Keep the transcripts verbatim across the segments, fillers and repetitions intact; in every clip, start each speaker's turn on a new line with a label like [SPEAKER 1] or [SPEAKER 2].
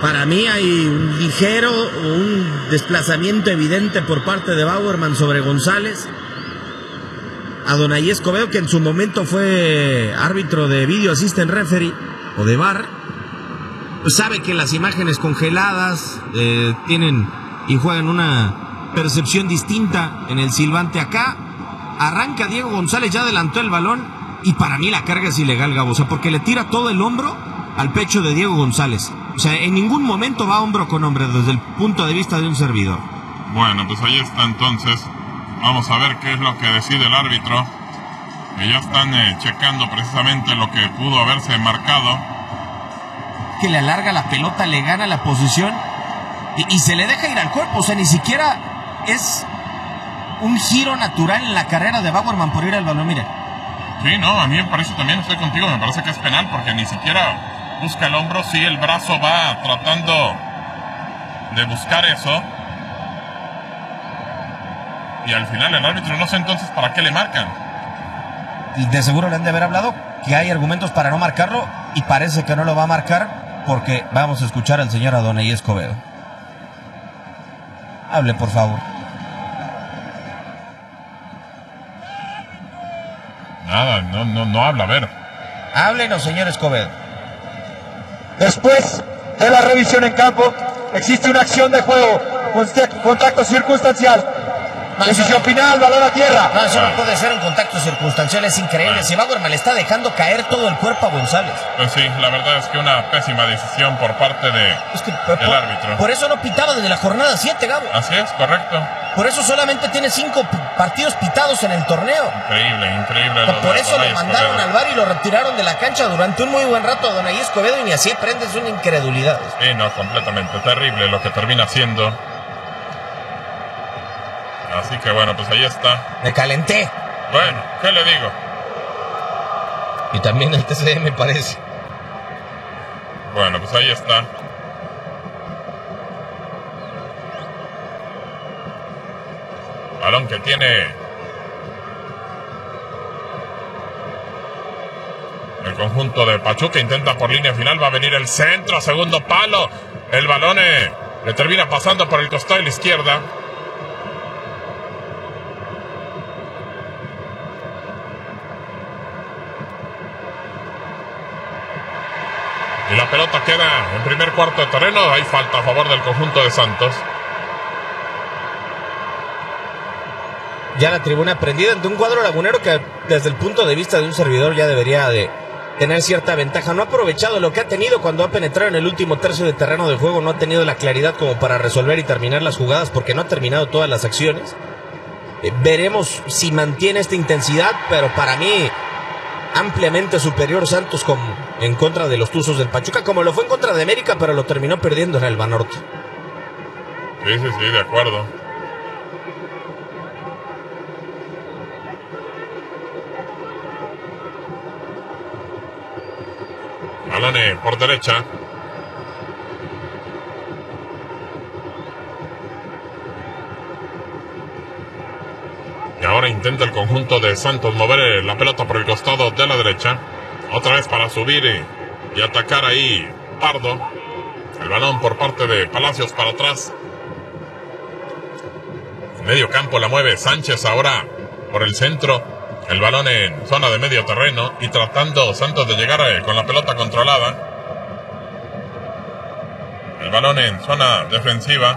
[SPEAKER 1] Para mí hay un ligero, un desplazamiento evidente por parte de Bauerman sobre González. Adonai Escobedo, que en su momento fue árbitro de video assistant referee o de V A R, pues sabe que las imágenes congeladas eh, tienen y juegan una percepción distinta en el silbante. Acá arranca Diego González, ya adelantó el balón y para mí la carga es ilegal, Gabo, o sea, porque le tira todo el hombro al pecho de Diego González. O sea, en ningún momento va hombro con hombro desde el punto de vista de un servidor.
[SPEAKER 2] Bueno, pues ahí está entonces. Vamos a ver qué es lo que decide el árbitro. Que ya están eh, checando precisamente lo que pudo haberse marcado.
[SPEAKER 1] Que le alarga la pelota, le gana la posición y, y se le deja ir al cuerpo. O sea, ni siquiera es un giro natural en la carrera de Bauerman por ir al balón. Mire.
[SPEAKER 2] Sí, no, a mí me parece también, estoy contigo, me parece que es penal porque ni siquiera busca el hombro. Sí, el brazo va tratando de buscar eso. Y al final el árbitro no sé entonces para qué le marcan.
[SPEAKER 1] Y de seguro le han de haber hablado que hay argumentos para no marcarlo y parece que no lo va a marcar porque vamos a escuchar al señor Adonai Escobedo. Hable, por favor.
[SPEAKER 2] Nada, no, no, no habla, a ver.
[SPEAKER 1] Háblenos, señor Escobedo.
[SPEAKER 3] Después de la revisión en campo, existe una acción de juego, contacto circunstancial. Decisión final, balón a tierra.
[SPEAKER 1] No, eso no puede ser un contacto circunstancial, es increíble. Si Bauerman le está dejando caer todo el cuerpo a González.
[SPEAKER 2] Pues sí, la verdad es que una pésima decisión por parte de,
[SPEAKER 1] es que,
[SPEAKER 2] del
[SPEAKER 1] por,
[SPEAKER 2] árbitro.
[SPEAKER 1] Por eso no pitaba desde la jornada siete, Gabo.
[SPEAKER 2] Así es, correcto.
[SPEAKER 1] Por eso solamente tiene cinco partidos pitados en el torneo.
[SPEAKER 2] Increíble, increíble.
[SPEAKER 1] Por, por eso lo mandaron al V A R y lo retiraron de la cancha durante un muy buen rato a Adonai Escobedo y ni así prendes una incredulidad.
[SPEAKER 2] Sí, no, completamente terrible lo que termina siendo. Así que bueno, pues ahí está.
[SPEAKER 1] Me calenté.
[SPEAKER 2] Bueno, ¿qué le digo?
[SPEAKER 1] Y también el T C M parece.
[SPEAKER 2] Bueno, pues ahí está. Balón que tiene el conjunto de Pachuca, intenta por línea final, va a venir el centro, segundo palo. El balón eh, le termina pasando por el costado de la izquierda. Y la pelota queda en primer cuarto de terreno. Hay falta a favor del conjunto de Santos.
[SPEAKER 1] Ya la tribuna prendida ante un cuadro lagunero que desde el punto de vista de un servidor ya debería de tener cierta ventaja. No ha aprovechado lo que ha tenido cuando ha penetrado en el último tercio de terreno de juego. No ha tenido la claridad como para resolver y terminar las jugadas porque no ha terminado todas las acciones. Eh, veremos si mantiene esta intensidad, pero para mí ampliamente superior Santos con, en contra de los Tuzos del Pachuca, como lo fue en contra de América, pero lo terminó perdiendo en el Banorte.
[SPEAKER 2] Sí, sí, sí, de acuerdo. Balone por derecha. Y ahora intenta el conjunto de Santos mover la pelota por el costado de la derecha. Otra vez para subir y, y atacar ahí Pardo. El balón por parte de Palacios para atrás. Medio campo la mueve Sánchez ahora por el centro. El balón en zona de medio terreno y tratando Santos de llegar a, con la pelota controlada. El balón en zona defensiva.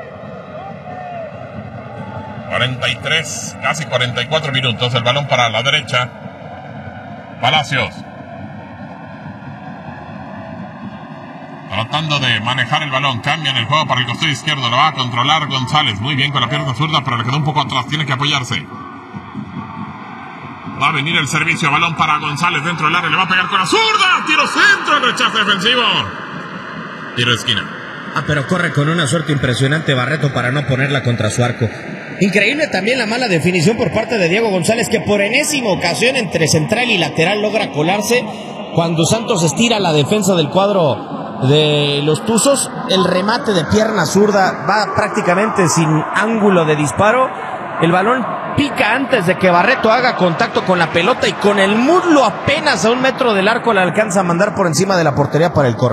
[SPEAKER 2] cuarenta y tres, casi cuarenta y cuatro minutos. El balón para la derecha. Palacios. Tratando de manejar el balón. Cambian el juego para el costado izquierdo. Lo va a controlar González. Muy bien con la pierna zurda, pero le quedó un poco atrás. Tiene que apoyarse. Va a venir el servicio. Balón para González dentro del área. Le va a pegar con la zurda. Tiro centro. Rechazo defensivo. Tiro de esquina.
[SPEAKER 1] Ah, pero corre con una suerte impresionante Barreto para no ponerla contra su arco. Increíble también la mala definición por parte de Diego González, que por enésima ocasión entre central y lateral logra colarse. Cuando Santos estira la defensa del cuadro de los Tuzos, el remate de pierna zurda va prácticamente sin ángulo de disparo. El balón pica antes de que Barreto haga contacto con la pelota y con el muslo apenas a un metro del arco la alcanza a mandar por encima de la portería para el corner.